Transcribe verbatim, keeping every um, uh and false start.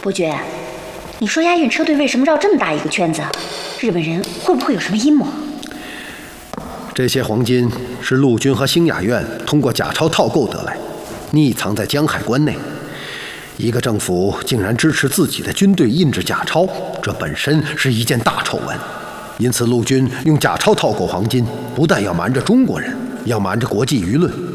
伯爵，你说押运车队为什么绕这么大一个圈子？日本人会不会有什么阴谋？ 这些黄金是陆军和兴雅院通过假钞套购得来，匿藏在江海关内。一个政府竟然支持自己的军队印制假钞，这本身是一件大丑闻。因此，陆军用假钞套购黄金，不但要瞒着中国人，要瞒着国际舆论。